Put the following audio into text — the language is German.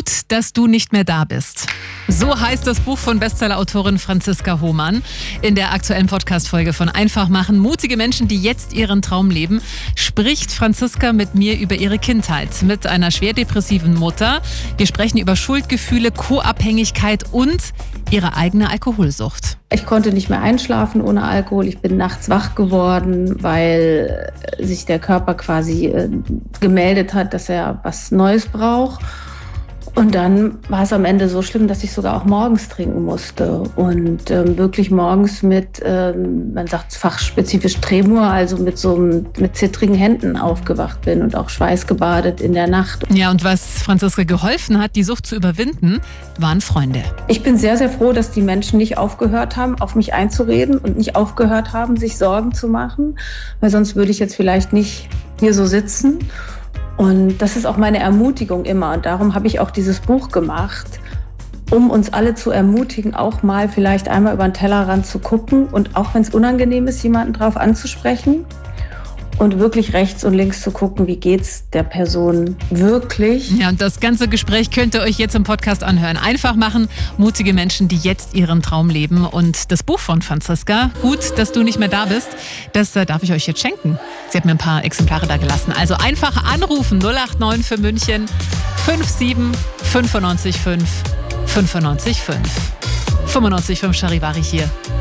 Gut, dass du nicht mehr da bist. So heißt das Buch von Bestsellerautorin Franziska Hohmann. In der aktuellen Podcast-Folge von Einfach machen, mutige Menschen, die jetzt ihren Traum leben, spricht Franziska mit mir über ihre Kindheit mit einer schwer depressiven Mutter. Wir sprechen über Schuldgefühle, Co-Abhängigkeit und ihre eigene Alkoholsucht. Ich konnte nicht mehr einschlafen ohne Alkohol. Ich bin nachts wach geworden, weil sich der Körper quasi gemeldet hat, dass er was Neues braucht. Und dann war es am Ende so schlimm, dass ich sogar auch morgens trinken musste. Und wirklich morgens mit, man sagt fachspezifisch Tremor, also mit zittrigen Händen aufgewacht bin und auch schweißgebadet in der Nacht. Ja, und was Franziska geholfen hat, die Sucht zu überwinden, waren Freunde. Ich bin sehr, sehr froh, dass die Menschen nicht aufgehört haben, auf mich einzureden und nicht aufgehört haben, sich Sorgen zu machen, weil sonst würde ich jetzt vielleicht nicht hier so sitzen. Und das ist auch meine Ermutigung immer. Und darum habe ich auch dieses Buch gemacht, um uns alle zu ermutigen, auch mal vielleicht einmal über den Tellerrand zu gucken und auch wenn es unangenehm ist, jemanden drauf anzusprechen und wirklich rechts und links zu gucken, wie geht's der Person wirklich. Ja, und das ganze Gespräch könnt ihr euch jetzt im Podcast anhören. Einfach machen, mutige Menschen, die jetzt ihren Traum leben. Und das Buch von Franziska, Gut, dass du nicht mehr da bist, das darf ich euch jetzt schenken. Sie hat mir ein paar Exemplare da gelassen. Also einfach anrufen, 089 für München 57 95 5 95 5. 95 5 Charivari hier.